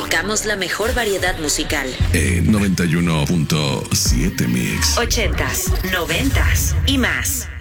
Buscamos la mejor variedad musical. 91.7 Mix. 80s, 90s y más.